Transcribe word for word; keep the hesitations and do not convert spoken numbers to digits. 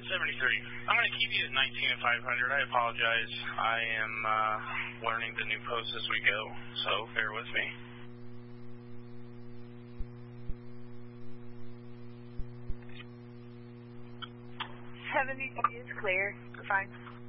seventy-three. I'm going to keep you at nineteen and five hundred. I apologize. I am uh, learning the new post as we go, so bear with me. seventy-three is clear. We're fine.